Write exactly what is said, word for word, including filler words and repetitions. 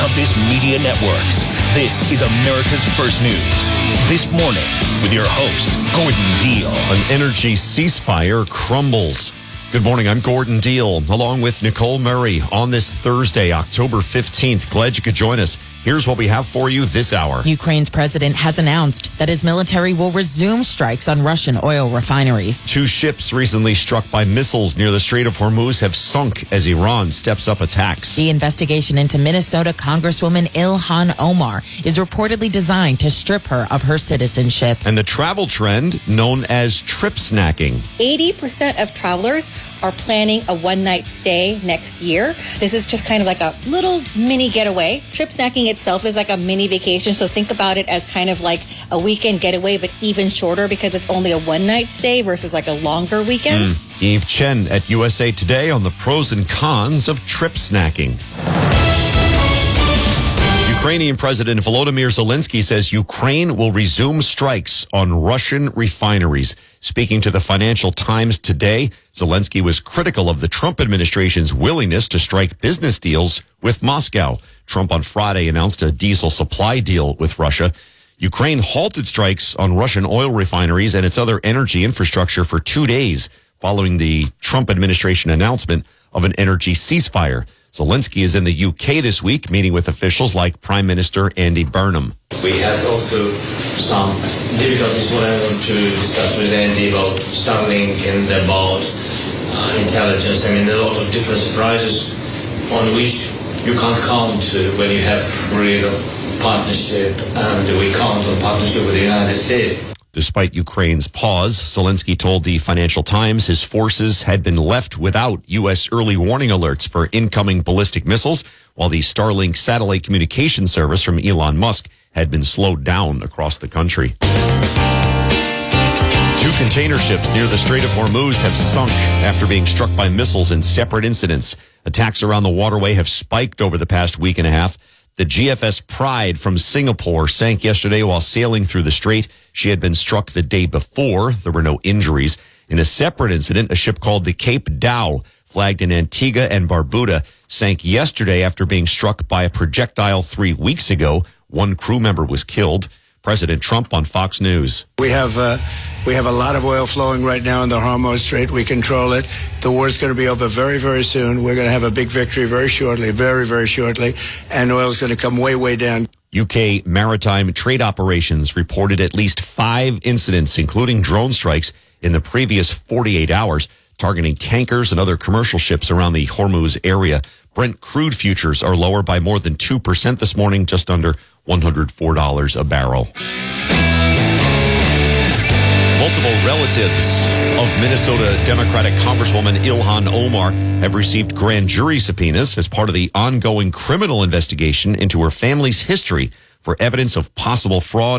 Compass Media Networks. This is America's First News. This morning with your host, Gordon Deal. An energy ceasefire crumbles. Good morning, I'm Gordon Deal, along with Nicole Murray on this Thursday, October fifteenth. Glad you could join us. Here's what we have for you this hour. Ukraine's president has announced that his military will resume strikes on Russian oil refineries. Two ships recently struck by missiles near the Strait of Hormuz have sunk as Iran steps up attacks. The investigation into Minnesota Congresswoman Ilhan Omar is reportedly designed to strip her of her citizenship. And the travel trend known as trip snacking. eighty percent of travelers are planning a one-night stay next year. This is just kind of like a little mini getaway. Trip snacking itself is like a mini vacation, so think about it as kind of like a weekend getaway, but even shorter because it's only a one-night stay versus like a longer weekend. Mm. Eve Chen at U S A Today on the pros and cons of trip snacking. Ukrainian President Volodymyr Zelensky says Ukraine will resume strikes on Russian refineries. Speaking to the Financial Times today, Zelensky was critical of the Trump administration's willingness to strike business deals with Moscow. Trump on Friday announced a diesel supply deal with Russia. Ukraine halted strikes on Russian oil refineries and its other energy infrastructure for two days following the Trump administration announcement of an energy ceasefire. Zelensky is in the U K this week, meeting with officials like Prime Minister Andy Burnham. We had also some difficulties when I want to discuss with Andy about Starlink and about uh, intelligence. I mean, a lot of different surprises on which you can't count uh, when you have real partnership, and we count on partnership with the United States. Despite Ukraine's pause, Zelensky told the Financial Times his forces had been left without U S early warning alerts for incoming ballistic missiles, while the Starlink satellite communication service from Elon Musk had been slowed down across the country. Two container ships near the Strait of Hormuz have sunk after being struck by missiles in separate incidents. Attacks around the waterway have spiked over the past week and a half. The G F S Pride from Singapore sank yesterday while sailing through the strait. She had been struck the day before. There were no injuries. In a separate incident, a ship called the Cape Dow, flagged in Antigua and Barbuda, sank yesterday after being struck by a projectile three weeks ago. One crew member was killed. President Trump on Fox News. We have uh, we have a lot of oil flowing right now in the Hormuz Strait. We control it. The war is going to be over very, very soon. We're going to have a big victory very shortly, very, very shortly. And oil is going to come way, way down. U K maritime trade operations reported at least five incidents, including drone strikes, in the previous forty-eight hours, targeting tankers and other commercial ships around the Hormuz area. Brent crude futures are lower by more than two percent this morning, just under one hundred four dollars a barrel. Multiple relatives of Minnesota Democratic Congresswoman Ilhan Omar have received grand jury subpoenas as part of the ongoing criminal investigation into her family's history for evidence of possible fraud